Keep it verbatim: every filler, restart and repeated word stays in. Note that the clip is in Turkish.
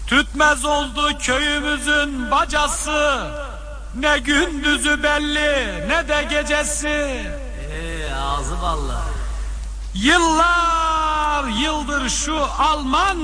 Tütmez oldu köyümüzün bacası, ne gündüzü belli ne de gecesi. Eee ağzı vallahi. Yıllar yıldır şu Alman